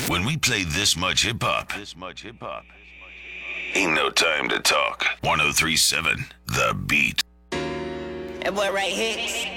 When we play this much hip hop, ain't no time to talk. 1037 The Beat. That boy right here.